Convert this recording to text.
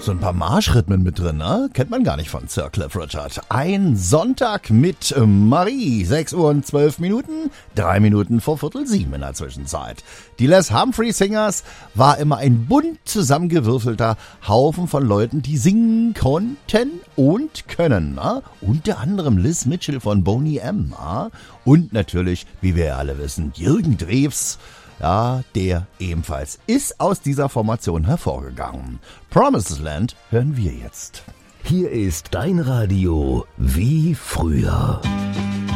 so ein paar Marschrhythmen mit drin, ne? Kennt man gar nicht von Sir Cliff Richard. Ein Sonntag mit Marie. 6 Uhr und 12 Minuten, 3 Minuten vor 6:45 in der Zwischenzeit. Die Les Humphrey Singers war immer ein bunt zusammengewürfelter Haufen von Leuten, die singen konnten und können. Ne? Unter anderem Liz Mitchell von Boney M. Und natürlich, wie wir ja alle wissen, Jürgen Drews. Ja, der ebenfalls ist aus dieser Formation hervorgegangen. Promised Land hören wir jetzt. Hier ist dein Radio wie früher.